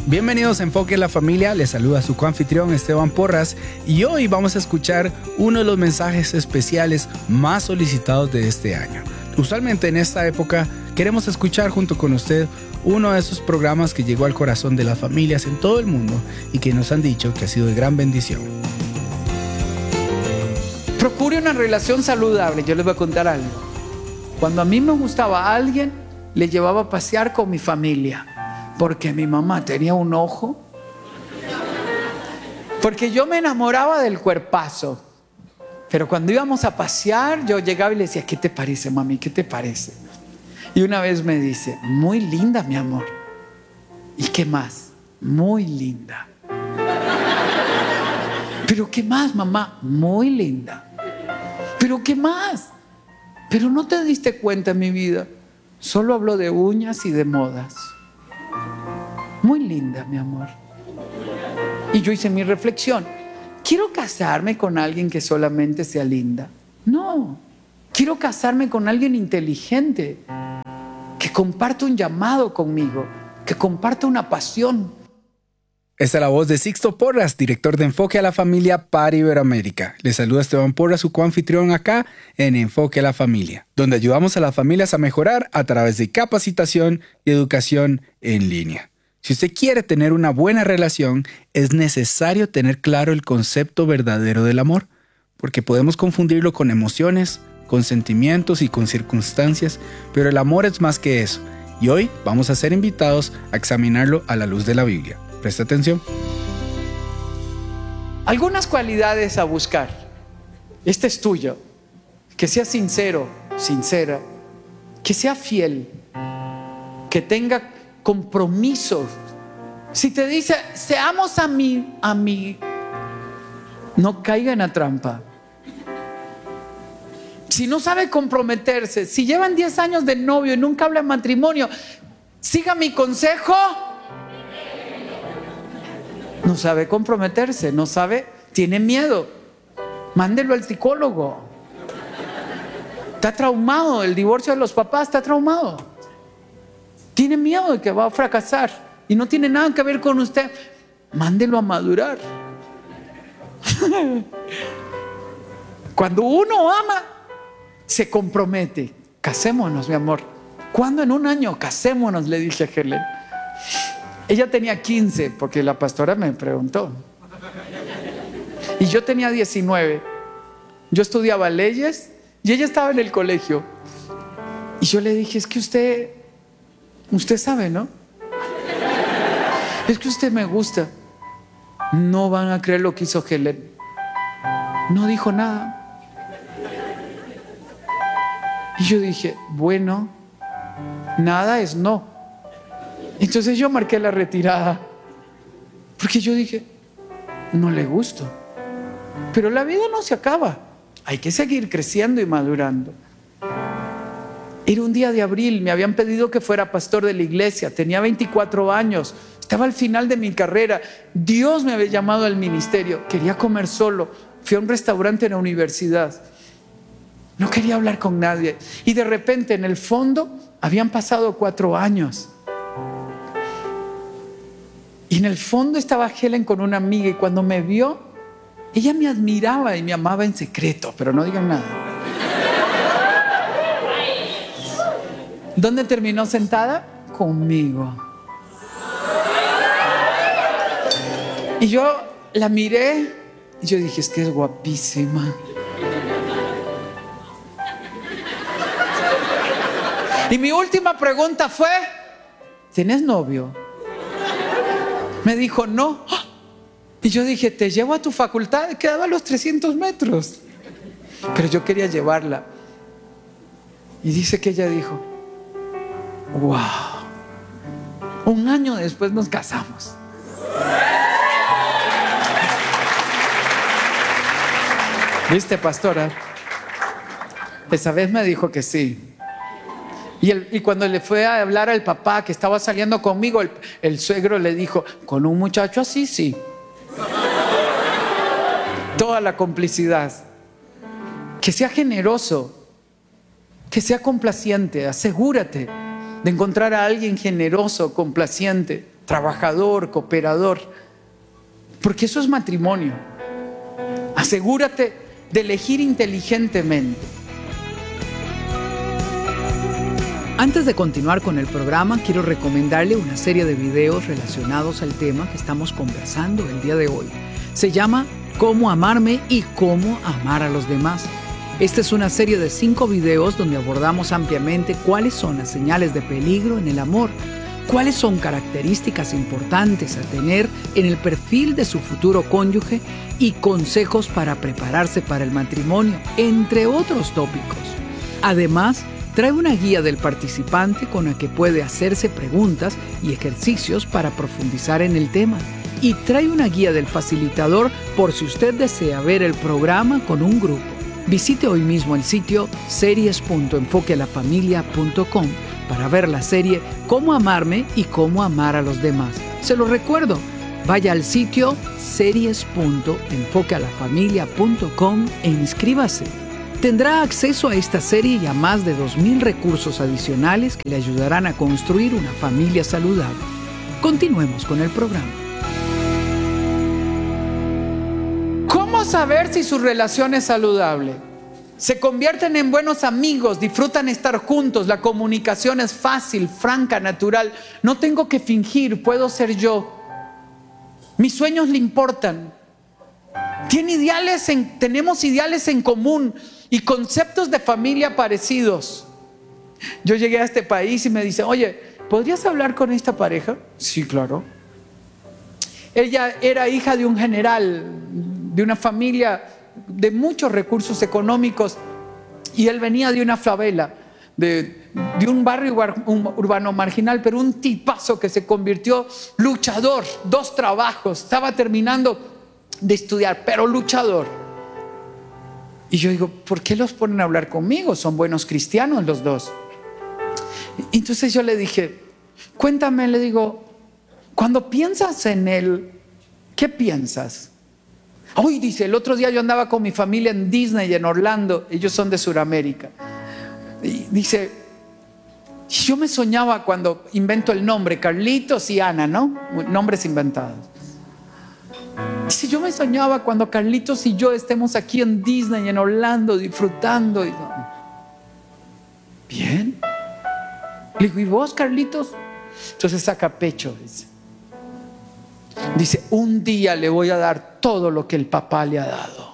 Bienvenidos a Enfoque en la Familia, les saluda su coanfitrión Esteban Porras y hoy vamos a escuchar uno de los mensajes especiales más solicitados de este año. Usualmente en esta época queremos escuchar junto con usted uno de esos programas que llegó al corazón de las familias en todo el mundo y que nos han dicho que ha sido de gran bendición. Procure una relación saludable. Yo les voy a contar algo. Cuando a mí me gustaba a alguien, le llevaba a pasear con mi familia. Porque mi mamá tenía un ojo. Porque yo me enamoraba del cuerpazo. Pero cuando íbamos a pasear, yo llegaba y le decía, ¿qué te parece, mami? ¿Qué te parece? Y una vez me dice, muy linda, mi amor. ¿Y qué más? Muy linda. ¿Pero qué más, mamá? Muy linda. ¿Pero qué más? Pero no te diste cuenta, mi vida. Solo hablo de uñas y de modas. Muy linda, mi amor. Y yo hice mi reflexión. ¿Quiero casarme con alguien que solamente sea linda? No. Quiero casarme con alguien inteligente, que comparta un llamado conmigo, que comparta una pasión. Esta es la voz de Sixto Porras, director de Enfoque a la Familia para Iberoamérica. Les saluda Esteban Porras, su coanfitrión acá en Enfoque a la Familia, donde ayudamos a las familias a mejorar a través de capacitación y educación en línea. Si usted quiere tener una buena relación, es necesario tener claro el concepto verdadero del amor, porque podemos confundirlo con emociones, con sentimientos y con circunstancias, pero el amor es más que eso. Y hoy vamos a ser invitados a examinarlo a la luz de la Biblia. Presta atención. Algunas cualidades a buscar. Este es tuyo. Que sea sincero, sincera. Que sea fiel. Que tenga compromiso. Si te dice, seamos a mí, no caiga en la trampa. Si no sabe comprometerse, si llevan 10 años de novio y nunca hablan matrimonio, siga mi consejo. No sabe comprometerse, no sabe, tiene miedo. Mándelo al psicólogo. Está traumado, el divorcio de los papás está traumado. Tiene miedo de que va a fracasar y no tiene nada que ver con usted. Mándelo a madurar. Cuando uno ama, se compromete. Casémonos, mi amor. ¿Cuándo? En un año, casémonos, le dije a Helen. Ella tenía 15 porque la pastora me preguntó. Y yo tenía 19. Yo estudiaba leyes y ella estaba en el colegio. Y yo le dije, es que usted sabe, ¿no? Es que usted me gusta. No van a creer lo que hizo Helen. No dijo nada. Y yo dije, bueno, nada es no. Entonces yo marqué la retirada. Porque yo dije, no le gusto. Pero la vida no se acaba. Hay que seguir creciendo y madurando. Era un día de abril, me habían pedido que fuera pastor de la iglesia, tenía 24 años, estaba al final de mi carrera, Dios me había llamado al ministerio, quería comer solo, fui a un restaurante en la universidad, no quería hablar con nadie y de repente en el fondo habían pasado 4 años y en el fondo estaba Helen con una amiga y cuando me vio, ella me admiraba y me amaba en secreto, pero no digan nada. ¿Dónde terminó sentada? Conmigo. Y yo la miré y yo dije, es que es guapísima. Y mi última pregunta fue, ¿tienes novio? Me dijo, no. Y yo dije, te llevo a tu facultad, quedaba a los 300 metros. Pero yo quería llevarla. Y dice que ella dijo, wow, 1 año después nos casamos. ¿Viste, pastora? Esa vez me dijo que sí. Y cuando le fue a hablar al papá que estaba saliendo conmigo, el suegro le dijo, con un muchacho así, sí. Toda la complicidad. Que sea generoso, que sea complaciente. Asegúrate de encontrar a alguien generoso, complaciente. trabajador, cooperador, porque eso es matrimonio. Asegúrate de elegir inteligentemente. Antes de continuar con el programa, quiero recomendarle una serie de videos relacionados al tema que estamos conversando el día de hoy. Se llama Cómo amarme y cómo amar a los demás. Esta es una serie de 5 videos donde abordamos ampliamente cuáles son las señales de peligro en el amor, cuáles son características importantes a tener en el perfil de su futuro cónyuge y consejos para prepararse para el matrimonio, entre otros tópicos. Además, trae una guía del participante con la que puede hacerse preguntas y ejercicios para profundizar en el tema. Y trae una guía del facilitador por si usted desea ver el programa con un grupo. Visite hoy mismo el sitio series.enfoquealafamilia.com para ver la serie Cómo amarme y cómo amar a los demás. Se lo recuerdo, vaya al sitio series.enfoquealafamilia.com e inscríbase. Tendrá acceso a esta serie y a más de 2,000 recursos adicionales que le ayudarán a construir una familia saludable. Continuemos con el programa. ¿Cómo saber si su relación es saludable? Se convierten en buenos amigos, disfrutan estar juntos, la comunicación es fácil, franca, natural. No tengo que fingir, puedo ser yo. Mis sueños le importan. Tenemos ideales en común y conceptos de familia parecidos. Yo llegué a este país y me dice, oye, ¿podrías hablar con esta pareja? Sí, claro. Ella era hija de un general, de una familia de muchos recursos económicos, y él venía de una favela, de un barrio urbano marginal, pero un tipazo que se convirtió luchador, 2 trabajos, estaba terminando de estudiar, pero luchador. Y yo digo, ¿por qué los ponen a hablar conmigo? Son buenos cristianos los dos. Entonces yo le dije, cuéntame, le digo, cuando piensas en él, ¿qué piensas? Hoy dice, el otro día yo andaba con mi familia en Disney, en Orlando, ellos son de Sudamérica. Y dice, yo me soñaba cuando invento el nombre, Carlitos y Ana, ¿no? Nombres inventados. Dice, yo me soñaba cuando Carlitos y yo estemos aquí en Disney, en Orlando, disfrutando. Bien. Le digo, ¿y vos, Carlitos? Entonces saca pecho, dice, un día le voy a dar todo lo que el papá le ha dado.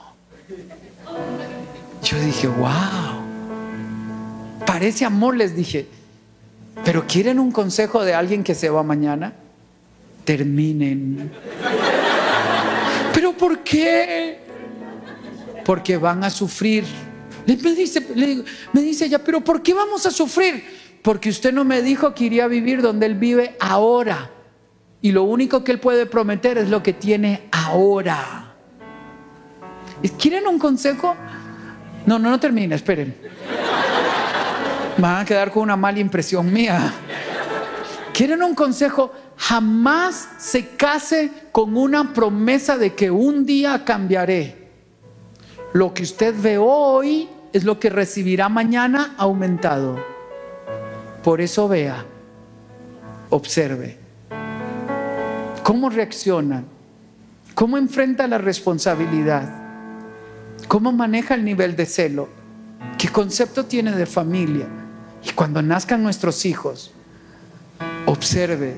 Yo dije, wow, parece amor, les dije. Pero ¿quieren un consejo de alguien que se va mañana? Terminen. ¿Pero por qué? Porque van a sufrir. Me dice ella, ¿pero por qué vamos a sufrir? Porque usted no me dijo que iría a vivir donde él vive ahora. Y lo único que él puede prometer es lo que tiene ahora. ¿Quieren un consejo? No termine, esperen. Van a quedar con una mala impresión mía. ¿Quieren un consejo? Jamás se case con una promesa de que un día cambiaré. Lo que usted ve hoy es lo que recibirá mañana aumentado. Por eso vea, observe. ¿Cómo reacciona? ¿Cómo enfrenta la responsabilidad? ¿Cómo maneja el nivel de celo? ¿Qué concepto tiene de familia? Y cuando nazcan nuestros hijos, observe.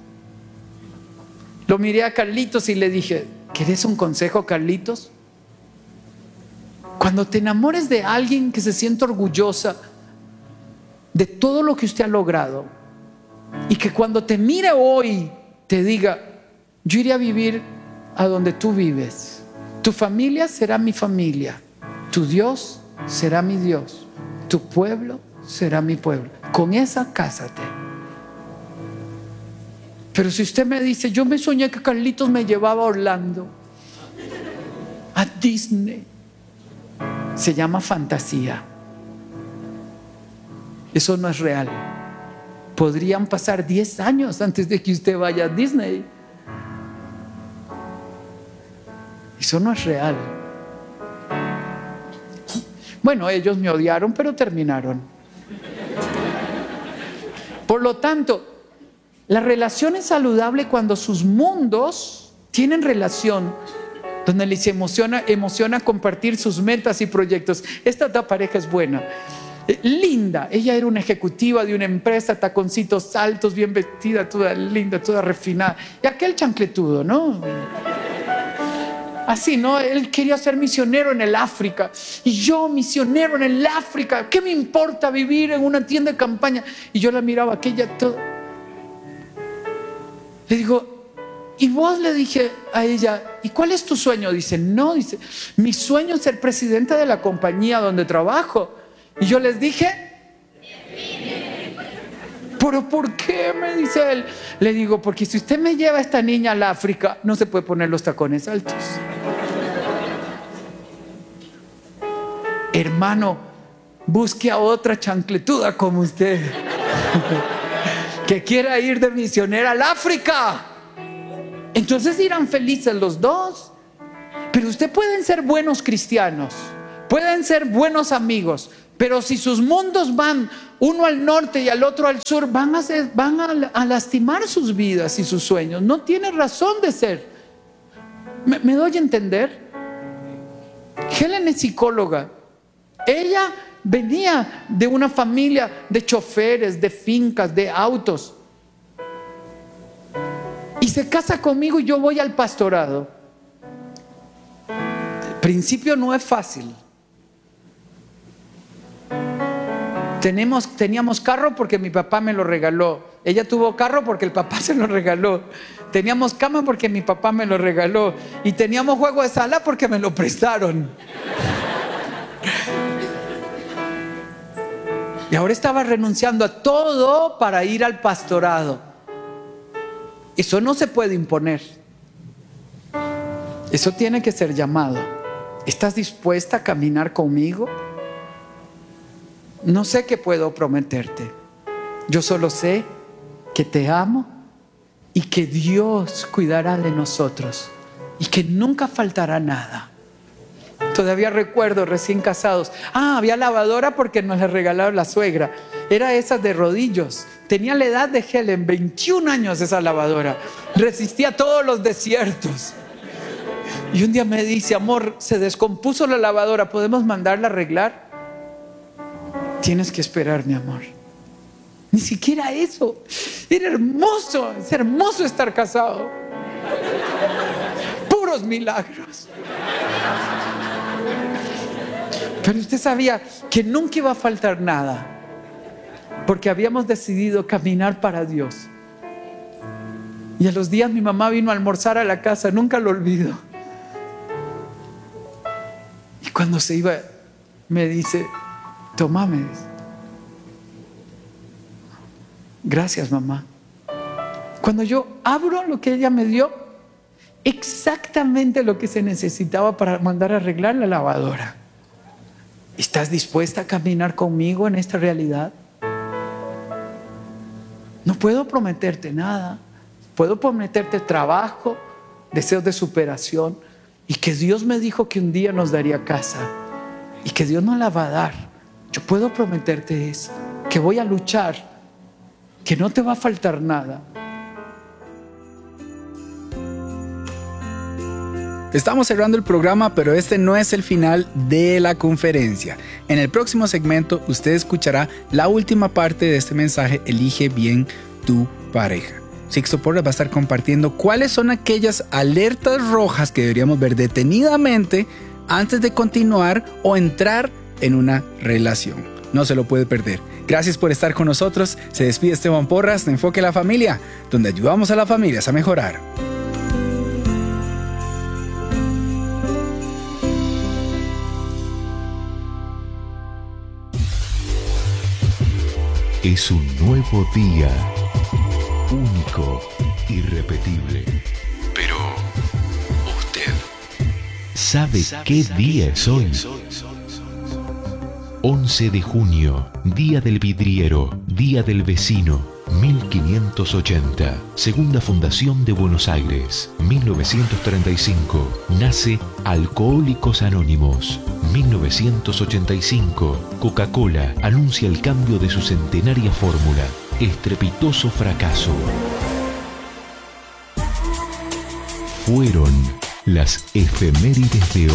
Lo miré a Carlitos y le dije, ¿querés un consejo, Carlitos? Cuando te enamores de alguien que se siente orgullosa de todo lo que usted ha logrado, y que cuando te mire hoy te diga, yo iré a vivir a donde tú vives, tu familia será mi familia, tu Dios será mi Dios, tu pueblo será mi pueblo, con esa cásate. Pero si usted me dice, yo me soñé que Carlitos me llevaba a Orlando, a Disney, se llama fantasía. Eso no es real. Podrían pasar 10 años antes de que usted vaya a Disney. Eso no es real. Bueno, ellos me odiaron, pero terminaron. Por lo tanto, La relación es saludable cuando sus mundos tienen relación, donde les emociona compartir sus metas y proyectos. Esta pareja es buena, linda. Ella era una ejecutiva de una empresa, taconcitos altos, bien vestida, toda linda, toda refinada. Y aquel chancletudo, ¿no? Así, ¿no? Él quería ser misionero en el África. Y yo, misionero en el África, ¿qué me importa vivir en una tienda de campaña? Y yo la miraba, aquella toda. Le digo, y vos, le dije a ella, ¿y cuál es tu sueño? Dice, no, dice, mi sueño es ser presidenta de la compañía donde trabajo. Y yo les dije, ¿pero por qué? Me dice él. Le digo, porque si usted me lleva a esta niña al África, no se puede poner los tacones altos. Hermano, busque a otra chancletuda como usted que quiera ir de misionera al África. Entonces irán felices los dos. Pero ustedes pueden ser buenos cristianos, pueden ser buenos amigos, pero si sus mundos van uno al norte y al otro al sur, van a lastimar sus vidas y sus sueños. No tiene razón de ser. ¿Me doy a entender? Helen es psicóloga. Ella venía de una familia de choferes, de fincas, de autos. Y se casa conmigo y yo voy al pastorado. Al principio no es fácil. Teníamos carro porque mi papá me lo regaló. Ella tuvo carro porque el papá se lo regaló. Teníamos cama porque mi papá me lo regaló. Y teníamos juego de sala porque me lo prestaron. Y ahora estaba renunciando a todo para ir al pastorado. Eso no se puede imponer. Eso tiene que ser llamado. ¿Estás dispuesta a caminar conmigo? No sé qué puedo prometerte. Yo solo sé que te amo y que Dios cuidará de nosotros y que nunca faltará nada. Todavía recuerdo, recién casados, había lavadora porque nos la regalaron la suegra. Era esas de rodillos. Tenía la edad de Helen, 21 años esa lavadora. Resistía todos los desiertos. Y un día me dice, amor, se descompuso la lavadora, ¿podemos mandarla a arreglar? Tienes que esperar, mi amor. Ni siquiera eso. Era hermoso, es hermoso estar casado. Puros milagros. Pero usted sabía que nunca iba a faltar nada, porque habíamos decidido caminar para Dios. Y a los días mi mamá vino a almorzar a la casa, nunca lo olvido. Y cuando se iba, me dice, tómame. Gracias, mamá. Cuando yo abro lo que ella me dio, exactamente lo que se necesitaba para mandar a arreglar la lavadora. ¿Estás dispuesta a caminar conmigo en esta realidad? No puedo prometerte nada. Puedo prometerte trabajo, deseos de superación, y que Dios me dijo que un día nos daría casa y que Dios nos la va a dar. Yo puedo prometerte eso, que voy a luchar, que no te va a faltar nada. Estamos cerrando el programa, pero este no es el final de la conferencia. En el próximo segmento usted escuchará la última parte de este mensaje, Elige bien tu pareja. Sixto Porras va a estar compartiendo cuáles son aquellas alertas rojas que deberíamos ver detenidamente antes de continuar o entrar en una relación. No se lo puede perder. Gracias por estar con nosotros. Se despide Esteban Porras de Enfoque a la Familia, donde ayudamos a las familias a mejorar. Es un nuevo día, único, irrepetible. Pero, ¿usted sabe qué día es hoy? 11 de junio, Día del Vidriero, Día del Vecino, 1580. Segunda Fundación de Buenos Aires, 1935. Nace Alcohólicos Anónimos. 1985. Coca-Cola anuncia el cambio de su centenaria fórmula. estrepitoso fracaso. Fueron las efemérides de hoy.